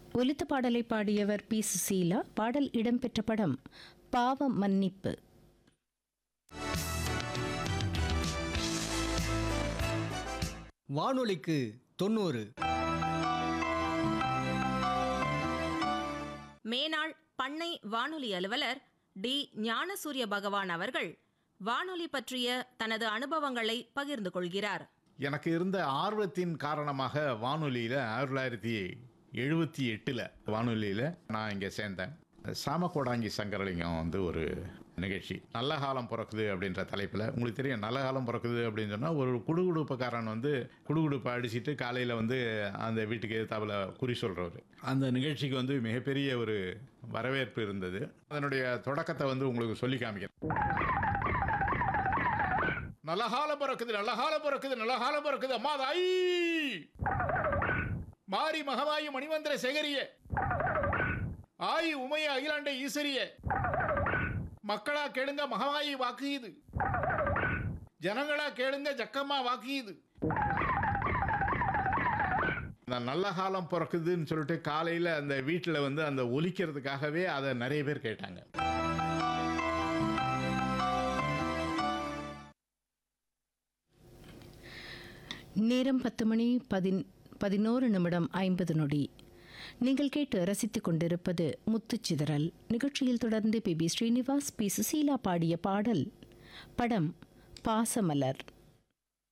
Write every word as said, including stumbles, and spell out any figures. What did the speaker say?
ஒலித்த பாடலை பாடியவர் பி சுசீலா. பாடல் இடம்பெற்ற படம் பாவ மன்னிப்பு. வானொலிக்கு தொண்ணூறு. மேனாள் பண்ணை வானொலி அலுவலர் டி ஞானசூரிய பகவான் அவர்கள் வானொலி பற்றிய தனது அனுபவங்களை பகிர்ந்து கொள்கிறார். எனக்கு இருந்த ஆர்வத்தின் காரணமாக வானொலியில் ஆயிரத்தி தொள்ளாயிரத்தி எழுபத்தி எட்டில் வானொலியில் நான் இங்கே சேர்ந்தேன். சாமக்கோடாங்கி சங்கரலிங்கம் வந்து ஒரு நிகழ்ச்சி நல்ல காலம் பிறக்குது அப்படின்ற தலைப்பில். உங்களுக்கு தெரியும், நல்ல காலம் பிறக்குது அப்படின்னு சொன்னால் ஒரு குடுகுடுப்புக்காரன் வந்து குடுகுடுப்பை அடிச்சுட்டு காலையில் வந்து அந்த வீட்டுக்கு எதிர்த்தாப்புல குறி சொல்கிறவர். அந்த நிகழ்ச்சிக்கு வந்து மிகப்பெரிய ஒரு வரவேற்பு இருந்தது. அதனுடைய தொடக்கத்தை வந்து உங்களுக்கு சொல்லி காமிக்கிறேன். நல்ல காலம் பிறக்குது, நல்ல காலம் பிறக்குது, நல்ல காலம் பிறக்குது, அம்மா தாயி மாரி மகமாயி மணிமந்திர சேகரிய ஆயி உமைய அகிலாண்ட ஈஸ்வரிய மக்களா கேளுங்க மகமாயி வாக்குயுது, ஜனங்களா கேளுங்க ஜக்கம்மா வாக்குயுது. நல்ல காலம் பிறக்குதுன்னு சொல்லிட்டு காலையில் அந்த வீட்டில் வந்து அந்த ஒலிக்கிறதுக்காகவே அதை நிறைய பேர் கேட்டாங்க. நேரம் பத்து மணி பதின் பதினோரு நிமிடம் ஐம்பது நொடி. நீங்கள் கேட்டு ரசித்துக் கொண்டிருப்பது முத்துச்சிதறல் நிகழ்ச்சியில். தொடர்ந்து B B Srinivas, B Susheela பாடிய பாடல் படம் பாசமலர்.